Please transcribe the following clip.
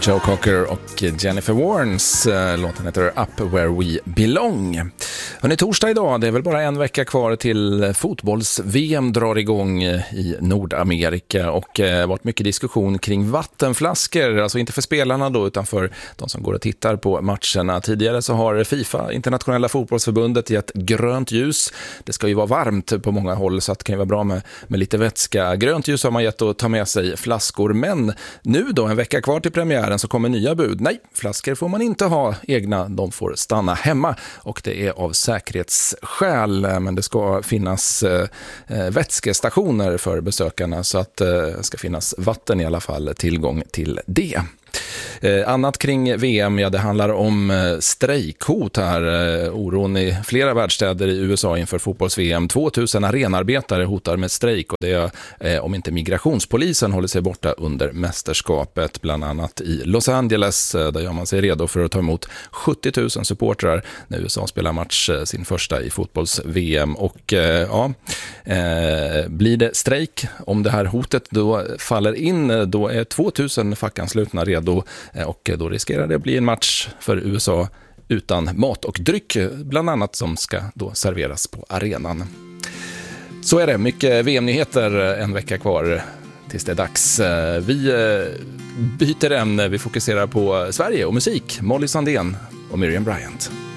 Joe Cocker och Jennifer Warnes. Låten heter Up Where We Belong. Hörrni, torsdag idag, det är väl bara en vecka kvar till fotbolls-VM drar igång i Nordamerika och varit mycket diskussion kring vattenflaskor, alltså inte för spelarna då utan för de som går och tittar på matcherna. Tidigare så har FIFA, Internationella fotbollsförbundet, gett grönt ljus. Det ska ju vara varmt på många håll så att det kan ju vara bra med lite vätska. Grönt ljus har man gett att ta med sig flaskor, men nu då, en vecka kvar till premiären, så kommer nya bud. Nej, flaskor får man inte ha egna, de får stanna hemma och det är av säkerhetsskäl, men det ska finnas vätskestationer för besökarna så att det ska finnas vatten i alla fall, tillgång till det. Annat kring VM, ja, det handlar om strejkhot här. Oron i flera världsstäder i USA inför fotbolls-VM. 2000 arenarbetare hotar med strejk och det är om inte migrationspolisen håller sig borta under mästerskapet. Bland annat i Los Angeles, där gör man sig redo för att ta emot 70 000 supportrar när USA spelar match, sin första i fotbolls-VM. Och blir det strejk, om det här hotet då faller in, då är 2000 fackanslutna redo och då riskerar det att bli en match för USA utan mat och dryck, bland annat, som ska då serveras på arenan. Så är det, mycket VM-nyheter en vecka kvar tills det är dags. Vi byter ämne, vi fokuserar på Sverige och musik. Molly Sandén och Miriam Bryant.